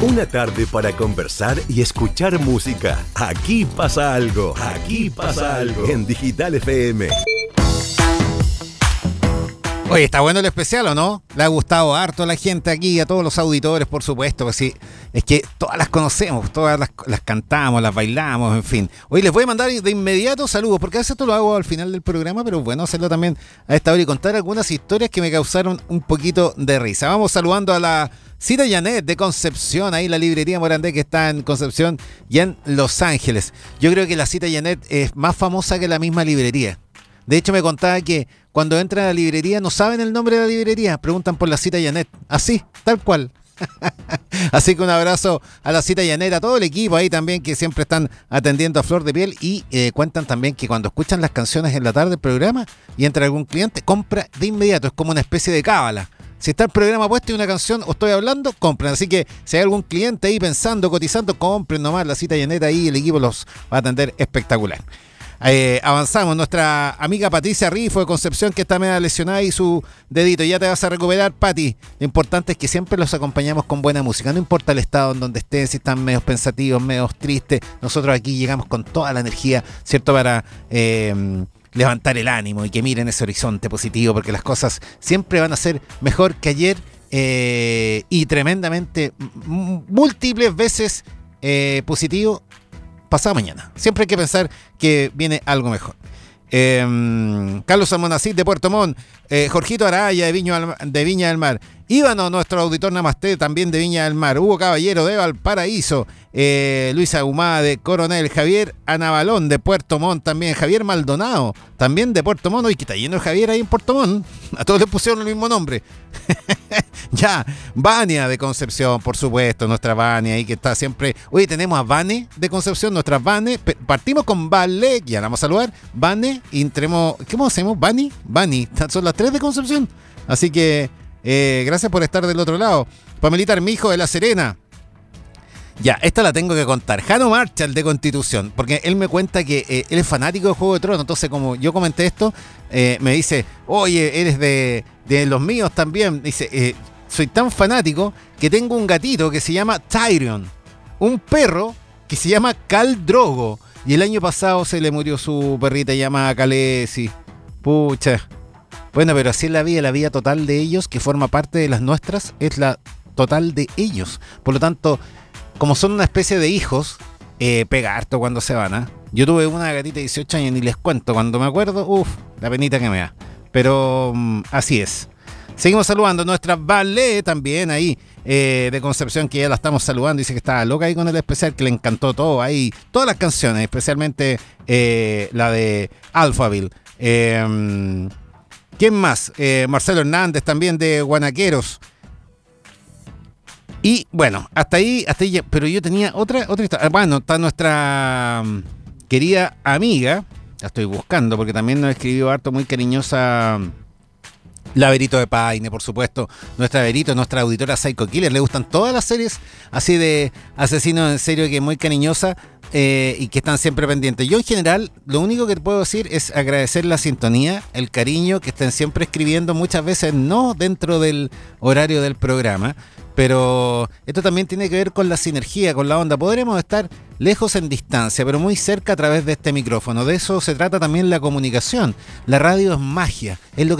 Una tarde para conversar y escuchar música. Aquí pasa algo. Aquí pasa algo. En Digital FM. Oye, está bueno el especial, ¿o no? Le ha gustado harto a la gente aquí, a todos los auditores, por supuesto. Pues sí, es que todas las conocemos, todas las cantamos, las bailamos, en fin. Hoy les voy a mandar de inmediato saludos, porque a veces esto lo hago al final del programa, pero bueno, hacerlo también a esta hora y contar algunas historias que me causaron un poquito de risa. Vamos saludando a la Cita Janet de Concepción, ahí la librería Morandé que está en Concepción y en Los Ángeles. Yo creo que la Cita Janet es más famosa que la misma librería. De hecho, me contaba que cuando entran a la librería no saben el nombre de la librería, preguntan por la Cita Janet. Así, tal cual. Así que un abrazo a la Cita Janet, a todo el equipo ahí también que siempre están atendiendo a flor de piel y cuentan también que cuando escuchan las canciones en la tarde del programa y entra algún cliente, compra de inmediato. Es como una especie de cábala. Si está el programa puesto y una canción o estoy hablando, compren. Así que si hay algún cliente ahí pensando, cotizando, compren nomás la Cita Janet ahí, el equipo los va a atender espectacular. Avanzamos, nuestra amiga Patricia Rifo de Concepción, que está media lesionada y su dedito, ya te vas a recuperar, Pati. Lo importante es que siempre los acompañamos con buena música, no importa el estado en donde estén, si están medios pensativos, medios tristes, nosotros aquí llegamos con toda la energía, ¿cierto? Para levantar el ánimo y que miren ese horizonte positivo, porque las cosas siempre van a ser mejor que ayer y tremendamente, múltiples veces positivo pasado mañana. Siempre hay que pensar que viene algo mejor. Carlos Almonacid de Puerto Montt, Jorgito Araya de Viña del Mar, Íbano, nuestro auditor Namasté, también de Viña del Mar, Hugo Caballero de Valparaíso, Luisa Humada de Coronel, Javier Anabalón de Puerto Montt también, Javier Maldonado también de Puerto Montt. Hoy que está lleno de Javier ahí en Puerto Montt, a todos les pusieron el mismo nombre. Ya, Vania de Concepción, por supuesto, nuestra Vania ahí que está siempre. Hoy tenemos a Vane de Concepción, nuestra Vane. Partimos con Vale, que ya la vamos a saludar. Vane, y entremos. ¿Cómo hacemos? Vani, son las 3 de Concepción. Así que gracias por estar del otro lado. Pamelita Armijo de La Serena. Ya, esta la tengo que contar. Jano Marshall de Constitución, porque él me cuenta que él es fanático de Juego de Tronos. Entonces, como yo comenté esto, me dice, oye, eres de los míos también. Dice, soy tan fanático que tengo un gatito que se llama Tyrion, un perro que se llama Khal Drogo, y el año pasado se le murió su perrita llamada Khaleesi. Pucha. Bueno, pero así es la vida total de ellos, que forma parte de las nuestras, es la total de ellos. Por lo tanto, como son una especie de hijos, pega harto cuando se van, ¿eh? Yo tuve una gatita de 18 años, ni les cuento, cuando me acuerdo, la penita que me da. Pero así es. Seguimos saludando a nuestra Vale también ahí, de Concepción, que ya la estamos saludando. Dice que estaba loca ahí con el especial, que le encantó todo ahí, todas las canciones, especialmente la de Alphaville. ¿Quién más? Marcelo Hernández también de Guanaqueros. Y bueno, hasta ahí ya, pero yo tenía otra historia. Bueno, está nuestra querida amiga, la estoy buscando porque también nos escribió harto, muy cariñosa, la Verito de Paine, por supuesto. Nuestra Verito, nuestra auditora Psycho Killer. Le gustan todas las series así de asesinos en serio, que es muy cariñosa y que están siempre pendientes. Yo en general, lo único que te puedo decir es agradecer la sintonía, el cariño, que estén siempre escribiendo, muchas veces no dentro del horario del programa. Pero esto también tiene que ver con la sinergia, con la onda. Podremos estar lejos en distancia, pero muy cerca a través de este micrófono. De eso se trata también la comunicación. La radio es magia, es lo que